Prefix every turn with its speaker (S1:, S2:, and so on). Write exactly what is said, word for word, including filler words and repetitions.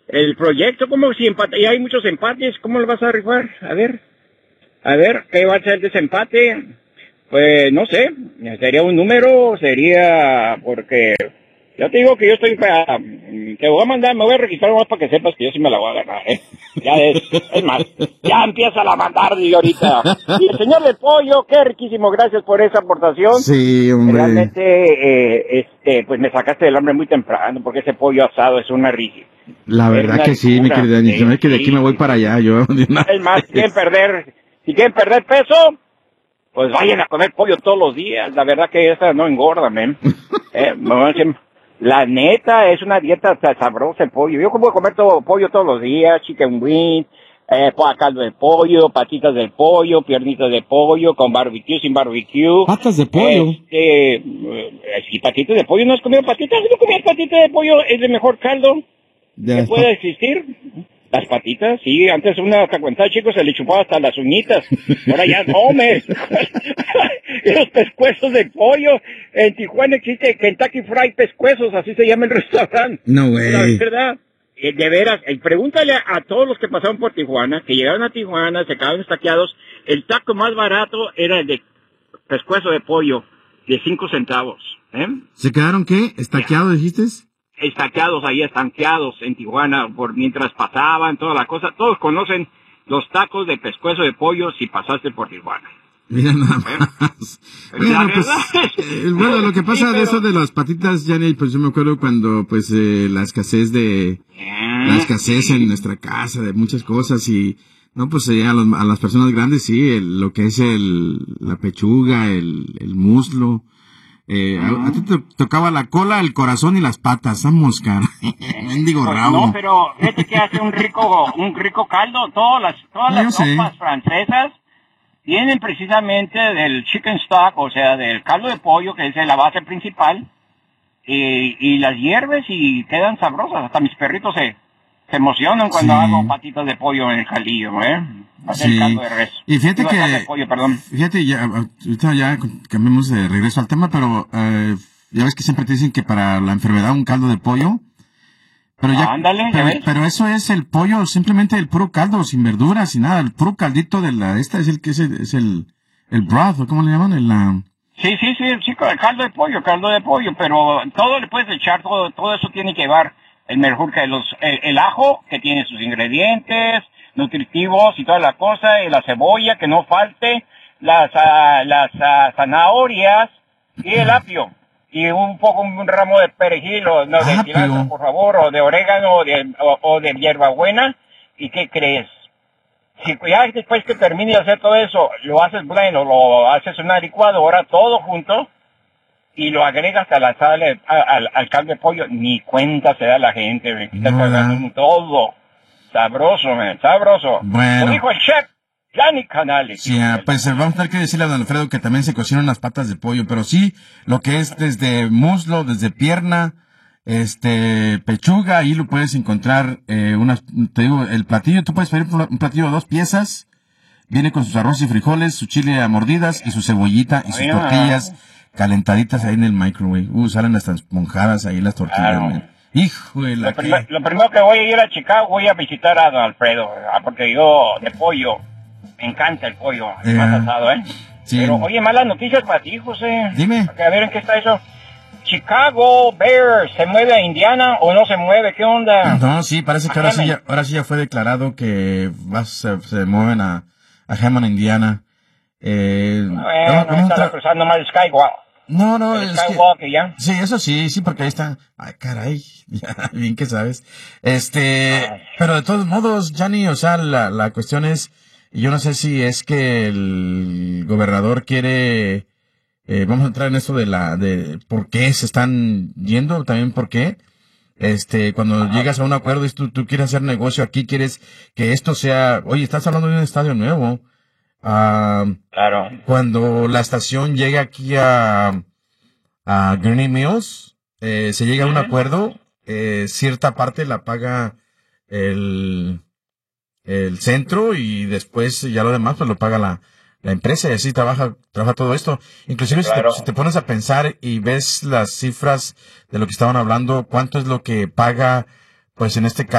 S1: el proyecto, como si empate, y hay muchos empates, ¿cómo lo vas a rifar? A ver, a ver, ¿qué va a ser el desempate? Pues no sé, sería un número, sería porque yo te digo que yo estoy para, te voy a mandar, me voy a registrar más para que sepas que yo sí me la voy a ganar, ¿eh? Ya es, es más, ya empieza a mandar de ahorita. Y el señor del pollo, qué riquísimo, gracias por esa aportación.
S2: Sí, hombre.
S1: Realmente, eh, este, pues me sacaste del hambre muy temprano, porque ese pollo asado es una risa.
S2: La verdad que sí, mi querida Angie, se me ve que de aquí me voy para allá, yo.
S1: Es más, si quieren perder, si quieren perder peso, pues vayan a comer pollo todos los días. La verdad que esa no engorda, men. Eh, la neta, es una dieta sabrosa el pollo. Yo como comer todo pollo todos los días, chicken wings, eh, caldo de pollo, patitas del pollo, piernitas de pollo, con barbecue, sin barbecue.
S2: Patas de pollo.
S1: Este, eh, sí, patitas de pollo. ¿No has comido patitas? ¿No comías patitas de pollo? Es el mejor caldo
S2: Ya
S1: que puede existir. Las patitas, sí, antes una cacuentada, chicos, se le chupaba hasta las uñitas. Ahora ya no, me. Los pescuezos de pollo. En Tijuana existe Kentucky Fried Pescuezos, así se llama el restaurante.
S2: No, güey.
S1: La verdad, eh, de veras, eh, pregúntale a todos los que pasaron por Tijuana, que llegaron a Tijuana, se quedaron estaqueados, el taco más barato era el de pescuezo de pollo, de cinco centavos. ¿Eh?
S2: ¿Se quedaron qué? ¿Estaqueados, dijiste?
S1: Estaqueados ahí, estanqueados en Tijuana, por mientras pasaban, toda la cosa. Todos conocen los tacos de pescuezo de pollo si pasaste por Tijuana.
S2: Mira nada más.
S1: ¿Eh?
S2: Bueno, pues, eh, bueno, lo que pasa sí, pero... de eso de las patitas, Yanni, pues yo me acuerdo cuando, pues, eh, la escasez de, ¿Eh? la escasez en nuestra casa, de muchas cosas y, no, pues, eh, a, los, a las personas grandes, sí, el, lo que es el, la pechuga, el, el muslo. Eh, a, a ti te tocaba la cola, el corazón y las patas, vamos, cara. Mendigo
S1: pues
S2: rabo.
S1: No, pero fíjate que hace un rico, un rico caldo. Todas las, todas las sopas francesas tienen precisamente del chicken stock, o sea, del caldo de pollo, que es la base principal, y, y las hierves y quedan sabrosas. Hasta mis perritos se, se emocionan cuando sí. hago patitas de pollo en el caldillo, ¿eh?
S2: Sí.
S1: El caldo de res.
S2: Y fíjate
S1: Digo,
S2: que,
S1: de pollo, perdón.
S2: fíjate, ya, ahorita ya cambiamos de regreso al tema, pero eh, ya ves que siempre te dicen que para la enfermedad un caldo de pollo, pero ya,
S1: Ándale,
S2: pero,
S1: ¿ya ves?
S2: pero eso es el pollo, simplemente el puro caldo, sin verduras, sin nada, el puro caldito de la, esta es el que es el, es el, el broth, ¿cómo le llaman? El, la...
S1: Sí, sí, sí, el chico, el caldo de pollo, caldo de pollo, pero todo le puedes echar, todo, todo eso tiene que llevar el mejor que los, el, el ajo, que tiene sus ingredientes nutritivos y toda la cosa, y la cebolla, que no falte, las, uh, las uh, zanahorias y el apio, y un poco un ramo de perejil, o no, de cilantro, por favor, o de orégano, o de, o, o de hierbabuena. ¿Y qué crees? Si ya después que termine de hacer todo eso, lo haces blend o lo haces una licuadora, todo junto, y lo agregas a la sal, al, al caldo de pollo, ni cuenta se da la gente, me está pagando todo. Sabroso, man, sabroso.
S2: Bueno.
S1: Lo dijo el chef, Yanni Canales.
S2: Sí, pues vamos a tener que decirle a don Alfredo que también se cocinan unas patas de pollo, pero sí, lo que es desde muslo, desde pierna, este, pechuga, ahí lo puedes encontrar, eh, unas, te digo, el platillo, tú puedes pedir un platillo de dos piezas, viene con sus arroz y frijoles, su chile a mordidas y su cebollita y sus Ay, tortillas no. calentaditas ahí en el microwave. Uh, salen hasta esponjadas ahí las tortillas, claro. man. Hijo de la
S1: lo, prim lo primero que voy a ir a Chicago, voy a visitar a don Alfredo, porque yo de pollo, me encanta el pollo, el yeah. más asado, ¿eh? Sí. Pero, oye, malas noticias para ti, José.
S2: Dime.
S1: Porque, a ver, ¿en qué está eso? Chicago Bears, ¿se mueve a Indiana o no se mueve? ¿Qué onda?
S2: No, sí, parece que ahora sí, ya, ahora sí ya fue declarado que va, se, se mueven a, a Hammond, Indiana. Eh,
S1: bueno, no está cruzando más Skywalk.
S2: No, no,
S1: el
S2: es
S1: Skywalk
S2: que,
S1: ya.
S2: Sí, eso sí, sí, porque ahí está. Ay, caray, ya, bien que sabes. Este, Ay. Pero de todos modos, Gianni, o sea, la, la cuestión es, yo no sé si es que el gobernador quiere, eh, vamos a entrar en esto de la, de por qué se están yendo, también por qué. Este, cuando Ajá. llegas a un acuerdo y tú, tú quieres hacer negocio aquí, quieres que esto sea, oye, estás hablando de un estadio nuevo. Uh,
S1: claro.
S2: Cuando la estación llega aquí a, a Gurney Mills, eh, se llega a un acuerdo, eh, cierta parte la paga el, el centro y después ya lo demás pues lo paga la, la empresa y así trabaja, trabaja todo esto. Inclusive claro. si, te, si te pones a pensar y ves las cifras de lo que estaban hablando, cuánto es lo que paga, pues en este caso,